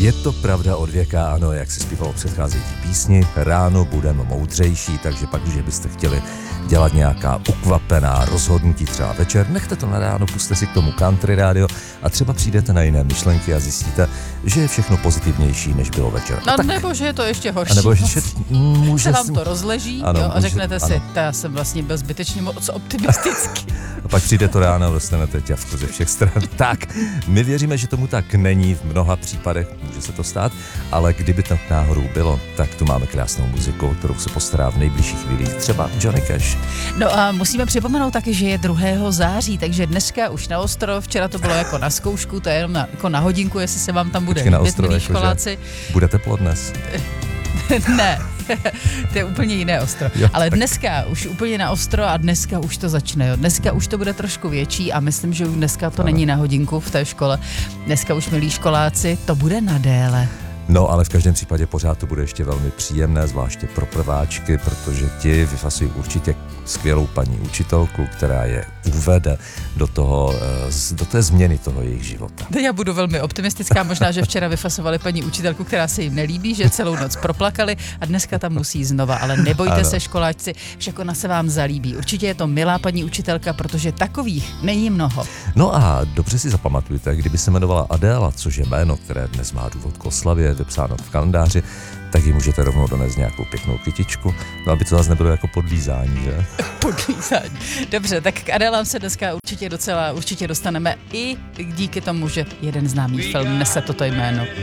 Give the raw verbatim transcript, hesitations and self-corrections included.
Je to pravda od věka, ano, jak se zpívalo v předcházející písni, ráno budeme moudřejší, takže pak, když byste chtěli dělat nějaká ukvapená rozhodnutí třeba večer, nechte to na ráno, puste si k tomu country radio a třeba přijdete na jiné myšlenky a zjistíte, že je všechno pozitivnější, než bylo večer. No, tak, nebo že je to ještě horší. a nebo že může se vám to rozleží, ano, jo, a může, řeknete ano. si, to já jsem vlastně byl zbytečně moc optimistický. A pak přijde to ráno a dostanete ťavku ze všech stran. Tak, my věříme, že tomu tak není v mnoha případech, může se to stát, ale kdyby to náhodou bylo, tak tu máme krásnou muziku, kterou se postará v nejbližších chvílích třeba Johnny Cash. No a musíme připomenout taky, že je druhého září, takže dneska už na ostro, včera to bylo jako na zkoušku, to je jenom na, jako na hodinku, jestli se vám tam bude Počkej, na líbit, ostro, milí jako školáci. Bude teplo dnes? Ne, to je úplně jiné ostro. Jo, Ale tak. dneska už úplně na ostro a dneska už to začne. Jo. Dneska už to bude trošku větší a myslím, že už dneska to ano. není na hodinku v té škole. Dneska už, milí školáci, to bude na déle. No, ale v každém případě pořád to bude ještě velmi příjemné, zvláště pro prváčky, protože ti vyfasují určitě skvělou paní učitelku, která je uvede do toho, do té změny toho jejich života. Já budu velmi optimistická, možná, že včera vyfasovali paní učitelku, která se jim nelíbí, že celou noc proplakali a dneska tam musí znova, ale nebojte ano. se, školáčci, všechno se vám zalíbí. Určitě je to milá paní učitelka, protože takových není mnoho. No a dobře si zapamatujte, kdyby se jmenovala Adéla, což je jméno, které dnes má důvod k oslavě, vypsáno v kalendáři, tak ji můžete rovnou donést nějakou pěknou kytičku, no aby to zase nebylo jako podlízání, že? Podlízání. Dobře, tak k Adélám se dneska určitě docela určitě dostaneme i díky tomu, že jeden známý film nese toto jméno.